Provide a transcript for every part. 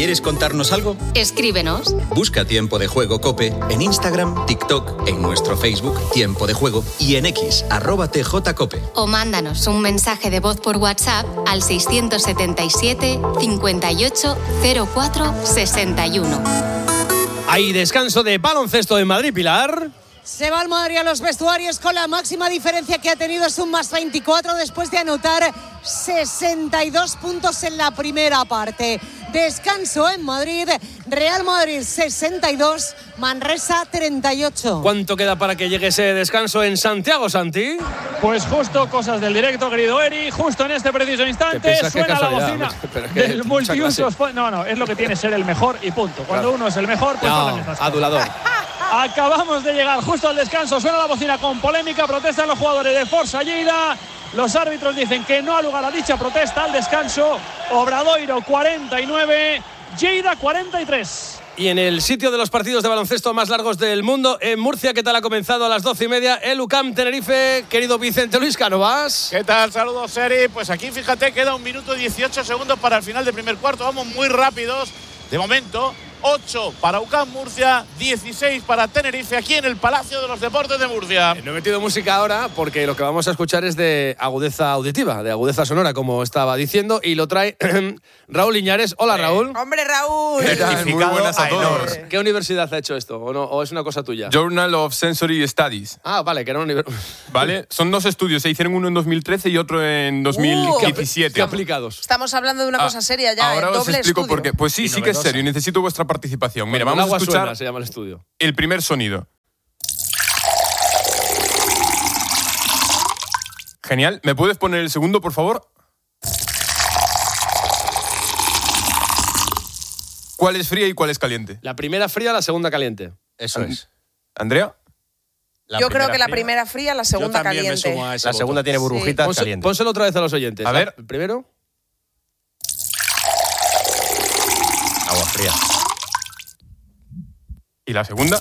¿Quieres contarnos algo? Escríbenos. Busca Tiempo de Juego COPE en Instagram, TikTok, en nuestro Facebook Tiempo de Juego y en X, @TJCope. O mándanos un mensaje de voz por WhatsApp al 677 58 04 61. Hay descanso de baloncesto en Madrid, Pilar. Se va el Madrid a los vestuarios con la máxima diferencia que ha tenido, es un +24 después de anotar 62 puntos en la primera parte. Descanso en Madrid, Real Madrid 62, Manresa 38. ¿Cuánto queda para que llegue ese descanso en Santiago, Santi? Pues justo cosas del directo, querido Eri, justo en este preciso instante suena la bocina del multiusos. No, es lo que tiene ser el mejor y punto. Cuando uno es el mejor, pues no, adulador. Acabamos de llegar justo al descanso, suena la bocina con polémica, protestan los jugadores de Forza Lleida. Los árbitros dicen que no ha lugar a dicha protesta al descanso. Obradoiro 49, Lleida 43. Y en el sitio de los partidos de baloncesto más largos del mundo, en Murcia, ¿qué tal ha comenzado a las 12:30? El UCAM Tenerife, querido Vicente Luis Cánovas. ¿Qué tal? Saludos, Seri. Pues aquí, fíjate, queda 1 minuto y 18 segundos para el final del primer cuarto. Vamos muy rápidos. De momento, 8 para UCAM Murcia, 16 para Tenerife, aquí en el Palacio de los Deportes de Murcia. No he metido música ahora porque lo que vamos a escuchar es de agudeza auditiva, de agudeza sonora, como estaba diciendo, y lo trae Raúl Liñares. Hola, Raúl. ¡Hombre, Raúl! Muy buenas a todos. ¿Qué universidad ha hecho esto? ¿O es una cosa tuya? Journal of Sensory Studies. Ah, vale, que era una universidad. Vale, son 2 estudios, se hicieron uno en 2013 y otro en 2017. ¿Qué aplicados? Estamos hablando de una cosa seria ya. Ahora os doble explico estudio. por qué. Pues sí que es serio, necesito vuestra participación. Mira, vamos a escuchar. Suena, se llama el estudio. El primer sonido. Genial. ¿Me puedes poner el segundo, por favor? ¿Cuál es fría y cuál es caliente? La primera fría, la segunda caliente. Eso es. ¿Andrea? Yo creo que la primera fría, la segunda caliente. La segunda tiene burbujitas calientes. Pónselo otra vez a los oyentes. A ver. Primero. Agua fría. ¿Y la segunda?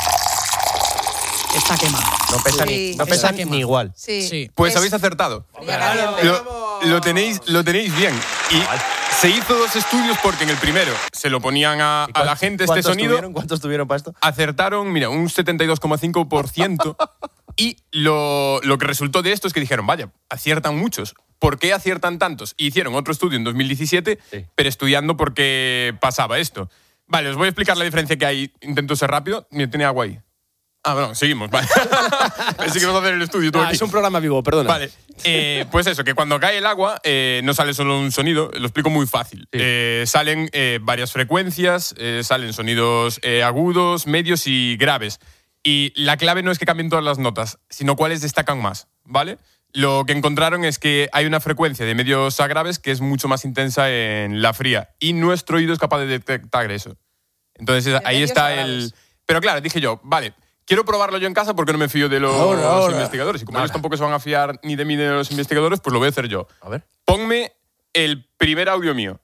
Está quemado. No pesan, no pesan ni igual. Sí. Pues habéis acertado. Lo tenéis bien. Y se hizo 2 estudios porque en el primero se lo ponían a la gente este sonido. ¿Cuántos tuvieron para esto? Acertaron, mira, un 72,5%. Y lo que resultó de esto es que dijeron, vaya, aciertan muchos. ¿Por qué aciertan tantos? Y hicieron otro estudio en 2017, pero estudiando por qué pasaba esto. Vale, os voy a explicar la diferencia que hay. Intento ser rápido. Mira, tiene agua ahí. Ah, bueno, seguimos, vale. Pensé que vas a hacer el estudio. Es un programa vivo, perdona. Vale, pues eso, que cuando cae el agua no sale solo un sonido, lo explico muy fácil. Sí. Salen varias frecuencias, salen sonidos agudos, medios y graves. Y la clave no es que cambien todas las notas, sino cuáles destacan más, ¿vale? Lo que encontraron es que hay una frecuencia de medios a graves que es mucho más intensa en la fría. Y nuestro oído es capaz de detectar eso. Entonces ahí está el... Pero claro, dije yo, vale, quiero probarlo yo en casa porque no me fío de los investigadores. Y como ellos tampoco se van a fiar ni de mí ni de los investigadores, pues lo voy a hacer yo. A ver. Ponme el primer audio mío.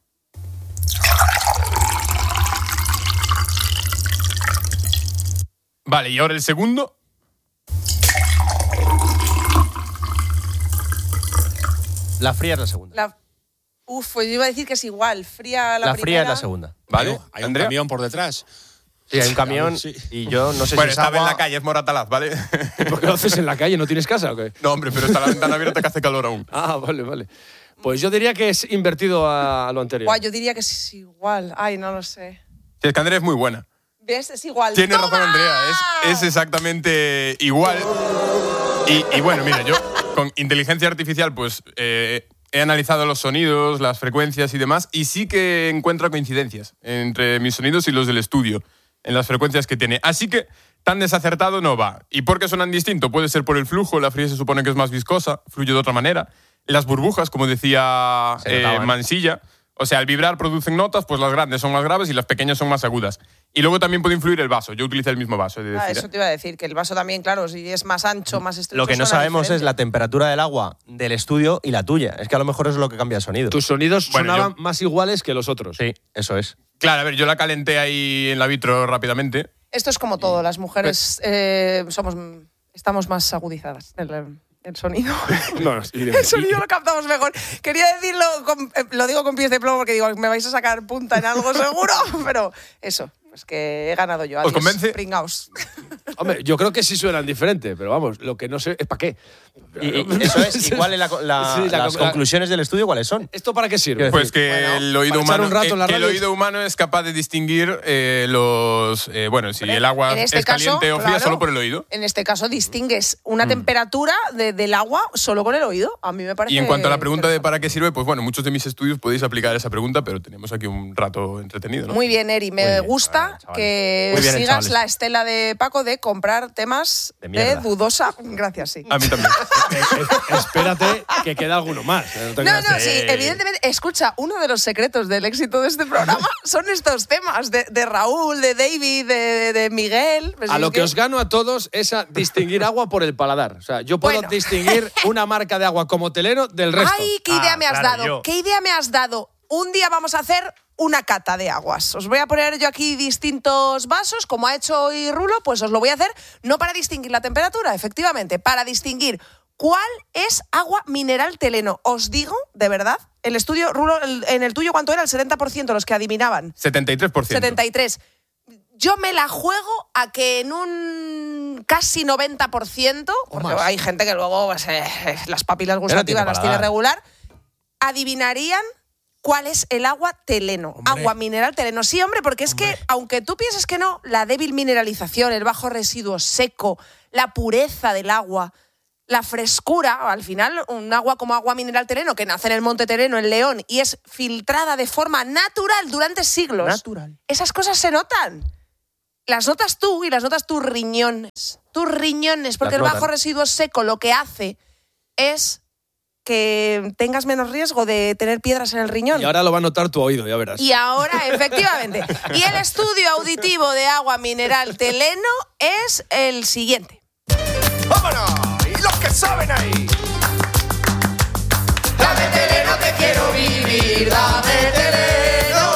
Vale, y ahora el segundo. La fría es la segunda. Pues yo iba a decir que es igual. Fría la primera. fría es la segunda. Vale, hay un camión por detrás. Sí, hay un camión y yo no sé bueno, si es agua... estaba en la calle, es Moratalaz, ¿vale? ¿Por qué lo haces en la calle? ¿No tienes casa o qué? No, hombre, pero está la ventana abierta que hace calor aún. Ah, vale. Pues yo diría que es invertido a lo anterior. Yo diría que es igual. Ay, no lo sé. Sí, es que Andrea es muy buena. ¿Ves? Es igual. Tiene razón, Andrea. Es exactamente igual. Y bueno, mira, yo con inteligencia artificial pues he analizado los sonidos, las frecuencias y demás, y sí que encuentro coincidencias entre mis sonidos y los del estudio, en las frecuencias que tiene. Así que tan desacertado no va. ¿Y por qué suenan distinto? Puede ser por el flujo, la fría se supone que es más viscosa, fluye de otra manera. Las burbujas, como decía Mansilla, o sea, al vibrar producen notas, pues las grandes son más graves y las pequeñas son más agudas. Y luego también puede influir el vaso. Yo utilicé el mismo vaso. Eso te iba a decir, que el vaso también, claro, si es más ancho, más estrecho. Lo que no sabemos diferente. es la temperatura del agua del estudio y la tuya. Es que a lo mejor eso es lo que cambia el sonido. Tus sonidos sonaban más iguales que los otros. Sí, eso es. Claro, a ver, yo la calenté ahí en la vitro rápidamente. Esto es como todo, las mujeres estamos más agudizadas. El El sonido. No, el sonido lo captamos mejor. Quería decirlo, lo digo con pies de plomo porque digo, me vais a sacar punta en algo seguro, pero eso, pues que he ganado yo. ¿Os convence? Pringaos. Hombre, yo creo que sí suenan diferente, pero vamos, lo que no sé es para qué. Y eso es. ¿Y cuáles las conclusiones del estudio cuáles son? ¿Esto para qué sirve? Pues que el oído para echar humano, un rato en la que el radio. oído humano es capaz de distinguir si el agua En este es caliente caso, o fría claro, solo por el oído. En este caso distingues una temperatura del agua solo con el oído. A mí me parece. Y en cuanto a la pregunta de para qué sirve, pues bueno, muchos de mis estudios podéis aplicar esa pregunta, pero tenemos aquí un rato entretenido, ¿no? Muy bien, Eri. Me gusta que Muy bien, sigas chavales. la estela de Paco de comprar temas De de mierda. dudosa. Gracias, sí. A mí también. Espérate que queda alguno más. No, sí, evidentemente. Escucha, uno de los secretos del éxito de este programa son estos temas de Raúl, de David, de Miguel. Pues A es lo que os gano a todos es a distinguir agua por el paladar. O sea, yo puedo distinguir una marca de agua como Teleno del resto. ¡Ay, qué idea me has claro, dado! yo. ¿Qué idea me has dado? Un día vamos a hacer una cata de aguas. Os voy a poner yo aquí distintos vasos, como ha hecho hoy Rulo, pues os lo voy a hacer, no para distinguir la temperatura, efectivamente, para distinguir cuál es agua mineral Teleno. Os digo, de verdad, el estudio, Rulo, en el tuyo, ¿cuánto era? El 70% los que adivinaban. 73%. 73%. Yo me la juego a que en un casi 90%, porque hay gente que luego pues, las papilas gustativas las tiene regular, adivinarían cuál es el agua Teleno. Hombre. Agua mineral Teleno. Sí, hombre, porque es que, aunque tú pienses que no, la débil mineralización, el bajo residuo seco, la pureza del agua, la frescura, al final, un agua como agua mineral Teleno, que nace en el Monte Teleno, en León, y es filtrada de forma natural durante siglos. Natural. Esas cosas se notan. Las notas tú y las notas tus riñones. Tus riñones, porque el Las bajo notan. residuo seco lo que hace es que tengas menos riesgo de tener piedras en el riñón. Y ahora lo va a notar tu oído, ya verás. Y ahora, efectivamente. Y el estudio auditivo de agua mineral Teleno es el siguiente. ¡Vámonos! ¡Y los que saben ahí! Dame Teleno, te quiero vivir, dame Teleno.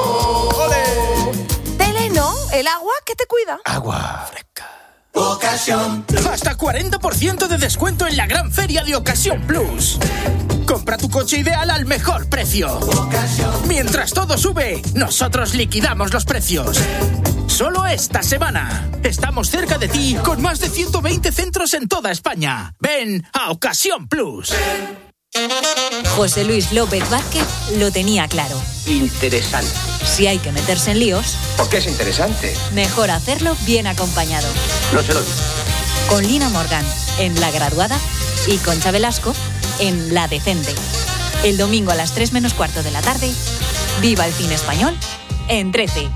Teleno, el agua que te cuida. Agua fresca. Hasta 40% de descuento en la gran feria de Ocasión Plus. Compra tu coche ideal al mejor precio. Mientras todo sube, nosotros liquidamos los precios. Solo esta semana. Estamos cerca de ti con más de 120 centros en toda España. Ven a Ocasión Plus. José Luis López Vázquez lo tenía claro. Interesante. Si hay que meterse en líos, ¿Por qué es interesante? mejor hacerlo bien acompañado. No se lo digo. Con Lina Morgan en La Graduada y Concha Velasco en La Decente. El domingo a las 3 menos cuarto de la tarde, viva el cine español en 13.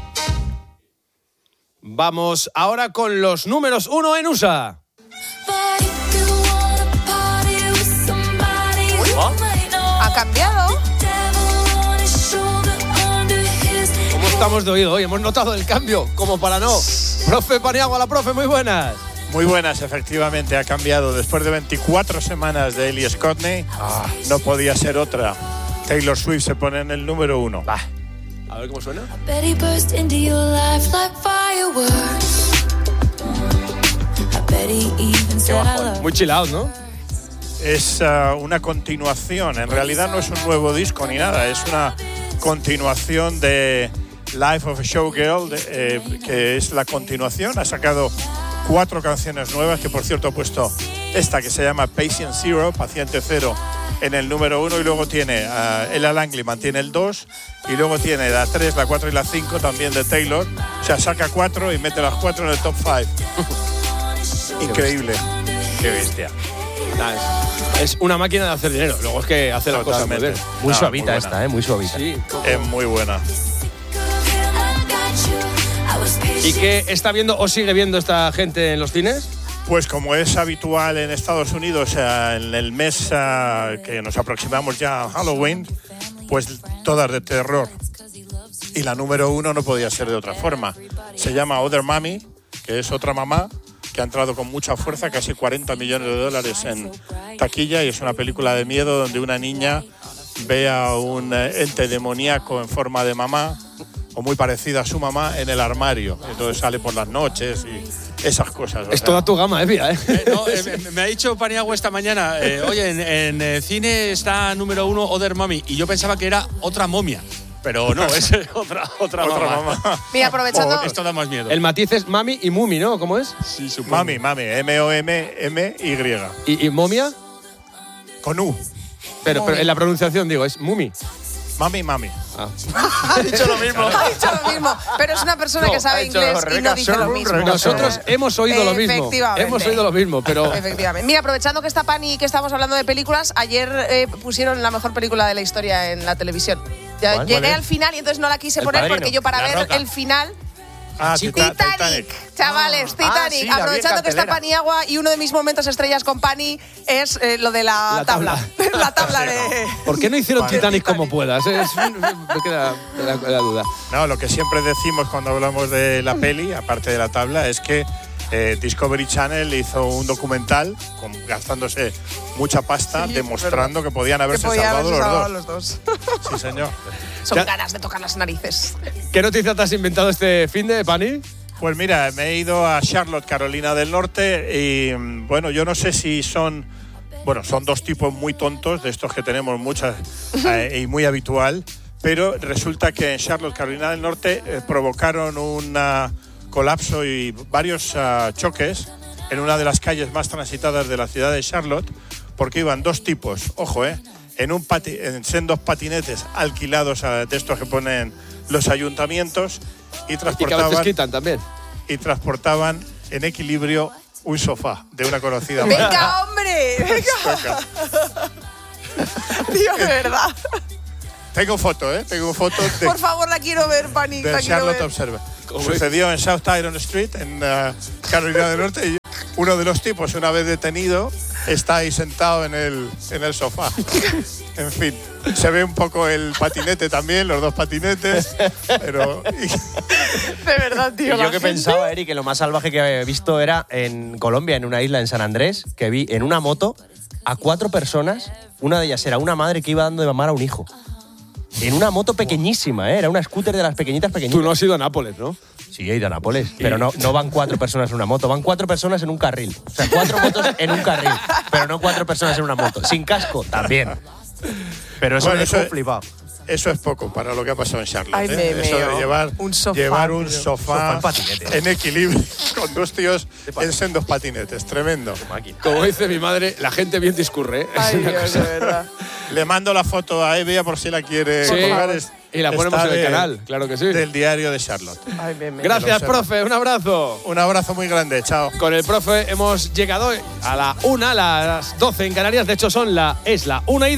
Vamos ahora con los números 1 en USA. Ha cambiado. ¿Cómo estamos de oído hoy? Hemos notado el cambio, como para no. Profe Paniagua, la profe, muy buenas. Muy buenas, efectivamente, ha cambiado. Después de 24 semanas de Ellie Scotney, no podía ser otra. Taylor Swift se pone en el número 1. A ver cómo suena. Muy chill out, ¿no? Es una continuación, en realidad no es un nuevo disco ni nada, es una continuación de Life of a Showgirl, que es la continuación. Ha sacado 4 canciones nuevas, que por cierto ha puesto esta que se llama Patient Zero, Paciente Cero, en el número 1, y luego tiene Ella Langley mantiene el 2, y luego tiene la 3, la 4 y la 5 también de Taylor. O sea, saca 4 y mete las 4 en el top 5. Increíble. Qué bestia. Es una máquina de hacer dinero. Luego es que hace las cosas muy bien. Muy suavita muy esta, muy suavita. Sí. Es muy buena. ¿Y qué está viendo o sigue viendo esta gente en los cines? Pues como es habitual en Estados Unidos, en el mes que nos aproximamos ya a Halloween, pues todas de terror. Y la número 1 no podía ser de otra forma. Se llama Other Mommy, que es otra mamá, que ha entrado con mucha fuerza, casi 40 millones de dólares en taquilla, y es una película de miedo donde una niña ve a un ente demoníaco en forma de mamá, o muy parecida a su mamá, en el armario. Entonces sale por las noches esas cosas. Es toda tu gama, Evia, ¿eh? Me ha dicho Paniagua esta mañana, oye, en cine está número 1 Other Mommy, y yo pensaba que era otra momia. Pero no, es otra mamá. Mira, aprovechando. Esto da más miedo. El matiz es mami y mumi, ¿no? ¿Cómo es? Sí, supongo. Mami, M-O-M-M-Y. ¿Y momia? Con U. Pero en la pronunciación, digo, es mumi. Mami. Ah. Ha dicho lo mismo. Ha dicho lo mismo, pero es una persona que sabe inglés y no dice lo mismo. Nosotros hemos oído lo mismo. Efectivamente. Hemos oído lo mismo, pero… Efectivamente. Mira, aprovechando que está Pani y que estamos hablando de películas, ayer pusieron la mejor película de la historia en la televisión. Ya llegué al final y entonces no la quise poner porque yo para ver el final… Titanic. Chavales, Titanic. Sí, aprovechando que está Paniagua y uno de mis momentos estrellas con Pani es lo de la tabla. La tabla de… ¿Por qué no hicieron Titanic como puedas? Me queda la duda. No, lo que siempre decimos cuando hablamos de la peli, aparte de la tabla, es que Discovery Channel hizo un documental gastándose mucha pasta, demostrando que podían haberse salvado los dos. Sí, señor. Son ganas de tocar las narices. ¿Qué noticia te has inventado este fin de, Pani? Pues mira, me he ido a Charlotte, Carolina del Norte, y bueno, yo no sé si son… Bueno, son dos tipos muy tontos, de estos que tenemos muchas y muy habitual, pero resulta que en Charlotte, Carolina del Norte, provocaron un colapso y varios choques en una de las calles más transitadas de la ciudad de Charlotte, porque iban dos tipos, ojo, en sendos patinetes alquilados de estos que ponen los ayuntamientos y transportaban, y que a veces quitan también. Y transportaban en equilibrio un sofá de una conocida marca. ¡Venga, hombre! ¡Venga! Tío, de verdad. Tengo foto, Tengo foto de… Por favor, la quiero ver, Pani. Del Charlotte Observer. Sucedió en South Iron Street, en Carolina del Norte, y uno de los tipos, una vez detenido, está ahí sentado en el sofá. En fin, se ve un poco el patinete también, los dos patinetes, pero… De verdad, tío. Y yo que pensaba, Eric, que lo más salvaje que había visto era en Colombia, en una isla en San Andrés, que vi en una moto a 4 personas, una de ellas era una madre que iba dando de mamar a un hijo. En una moto pequeñísima, era una scooter de las pequeñitas. Tú no has ido a Nápoles, ¿no? Sí, he ido a Nápoles, pero no van 4 personas en una moto, van 4 personas en un carril. O sea, 4 motos en un carril, pero no 4 personas en una moto. Sin casco, también. Pero eso me dejó flipado. Eso es poco para lo que ha pasado en Charlotte. Ay, Eso de llevar un sofá en equilibrio con dos tíos en sendos patinetes. Tremendo. Como dice mi madre, la gente bien discurre, ¿eh? Ay, Dios, de verdad. Le mando la foto a Evia por si la quiere colgar. Y la ponemos en el canal, claro que sí. Del diario de Charlotte. Ay, Gracias, profe. Un abrazo. Un abrazo muy grande. Chao. Con el profe hemos llegado a la 1, las 12 en Canarias. De hecho, es la 1:10.